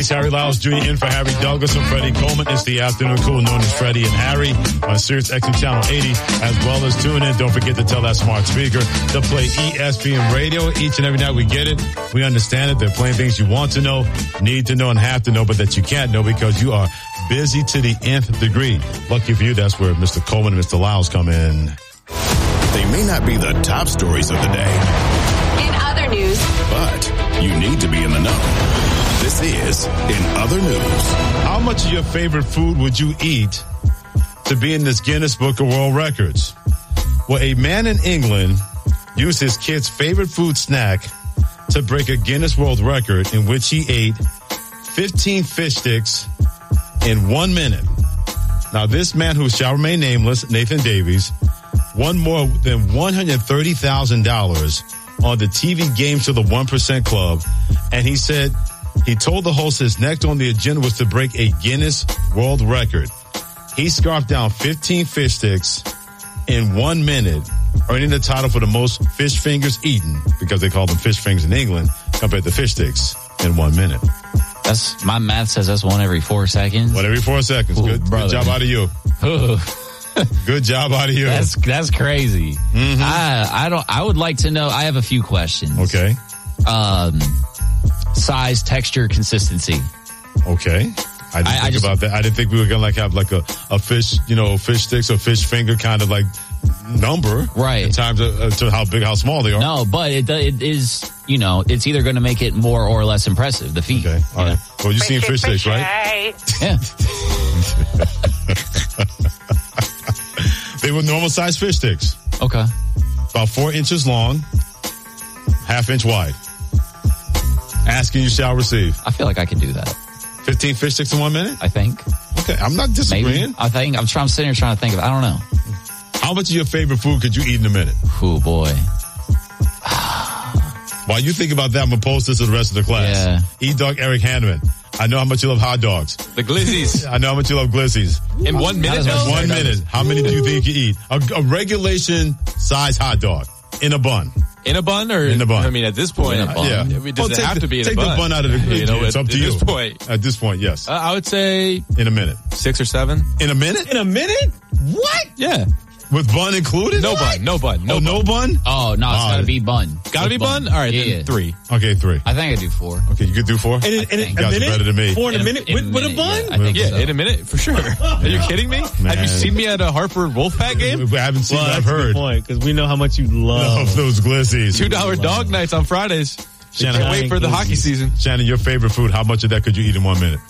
It's Harry Lyles Jr. in for Harry Douglas and Freddie Coleman. It's the afternoon crew known as Freddie and Harry on Sirius XM Channel 80, as well as tune in. Don't forget to tell that smart speaker to play ESPN Radio each and every night. We get it. We understand it. They're playing things you want to know, need to know, and have to know, but that you can't know because you are busy to the nth degree. Lucky for you, that's where Mr. Coleman and Mr. Lyles come in. They may not be the top stories of the day. In other news. But you need to be in the know. This is In Other News. How much of your favorite food would you eat to be in this Guinness Book of World Records? Well, a man in England used his kid's favorite food snack to break a Guinness World Record in which he ate 15 fish sticks in 1 minute. Now, this man, who shall remain nameless, Nathan Davies, won more than $130,000 on the TV game show The 1% Club. And he said he told the host his next on the agenda was to break a Guinness World Record. He scarfed down 15 fish sticks in 1 minute, earning the title for the most fish fingers eaten, because they call them fish fingers in England, compared to fish sticks in 1 minute. That's my math says that's one every 4 seconds. One every 4 seconds. Ooh, good job out of you. Good job out of you. That's crazy. Mm-hmm. I would like to know. I have a few questions. Okay. Size, texture, consistency. Okay. I didn't think about that. I didn't think we were gonna have like a fish, fish sticks or fish finger kind of like number, right? In terms of to how big, how small they are. No, but it is. It's either going to make it more or less impressive. The feet. Okay. All right. Well, you've seen fish sticks, right? Yeah. They were normal size fish sticks. Okay. About 4 inches long, 1/2 inch wide. Asking you shall receive. I feel like I can do that. 15 fish sticks in 1 minute? I think. Okay, I'm not disagreeing. Maybe. I'm sitting here trying to think of it. I don't know. How much of your favorite food could you eat in a minute? Oh, boy. While you think about that, I'm going to post this to the rest of the class. Yeah. E-Dog Eric Hanneman. I know how much you love hot dogs. The glizzies. I know how much you love glizzies. In 1 minute? 1 minute. How many do you think you eat? A regulation size hot dog in a bun. In a bun or? In a bun. I mean, at this point, yeah. Does it have to be in a bun? Take the bun out of the equation. It's up to you. At this point, yes. I would say in a minute. 6 or 7. In a minute? In a minute? What? Yeah. With bun included? No bun. No bun? Oh, no, it's got to be bun. Got to be bun? All right, then 3. Okay, 3. I think I do 4. Okay, you could do 4? In a minute? Are better than me. 4 in a minute with a bun? Yeah, I think so. In a minute, for sure. Are you kidding me? Man. Have you seen me at a Hartford Wolfpack game? I haven't seen, I've heard. That's a good point, because we know how much you love those glizzies. $2 dog nights on Fridays. Shannon, can't wait for the hockey season. Shannon, your favorite food, how much of that could you eat in 1 minute?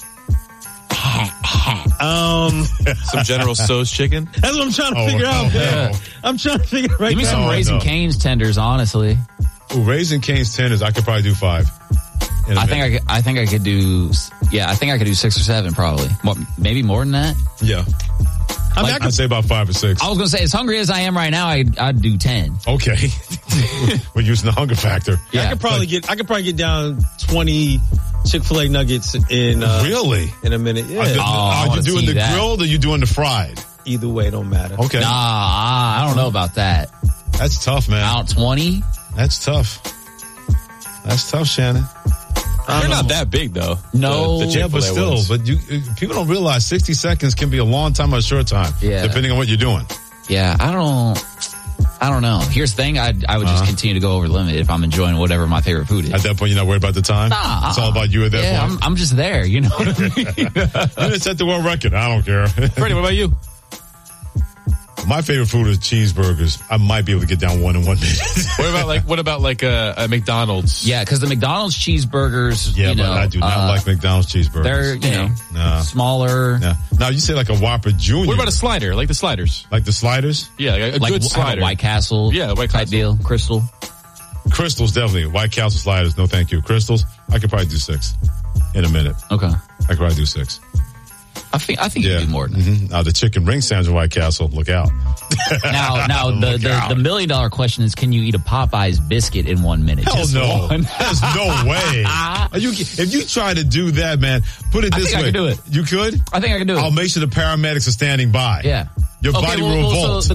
Some General Tso's chicken. That's what I'm trying to figure out. No. I'm trying to figure right Give me now. some Raising Cane's tenders, honestly. Ooh, Raising Cane's tenders, I could probably do 5. I think I could do 6 or 7 probably. Maybe more than that. Yeah. I'd say about 5 or 6. I was going to say, as hungry as I am right now, I'd do 10. Okay. We're using the hunger factor. Yeah. I could probably get down 20 Chick-fil-A nuggets in a minute. Yeah. Are you doing the grilled or are you doing the fried? Either way, don't matter. Okay. Nah, I don't know about that. That's tough, man. Out 20? That's tough. That's tough, Shannon. They're not that big, though. No. Yeah, but still, people don't realize 60 seconds can be a long time or a short time, depending on what you're doing. Yeah, I don't know. Here's the thing, I would just continue to go over the limit if I'm enjoying whatever my favorite food is. At that point, you're not worried about the time? Nah. It's all about you at that point? I'm just there, you know what I mean? You didn't set the world record. I don't care. Freddie, what about you? My favorite food is cheeseburgers. I might be able to get down 1 in 1 minute. What about a McDonald's? Yeah, because the McDonald's cheeseburgers, but I do not like McDonald's cheeseburgers. They're smaller. Yeah. Now you say like a Whopper Jr. What about a slider? Like the sliders? Like the sliders? Yeah, a good slider. White Castle. Yeah, White type Castle. deal. Crystal. Crystals, definitely. White Castle sliders, no thank you. Crystals, I could probably do 6 in a minute. Okay. I could probably do 6. I think you can do more than that. Mm-hmm. Now the chicken ring sandwich at White Castle, look out. Now the $1 million question is, can you eat a Popeye's biscuit in 1 minute? Hell no. There's no way. If you try to do that, man, put it this way. I can do it. You could? I think I can do it. I'll make sure the paramedics are standing by. Yeah. Your body will revolt.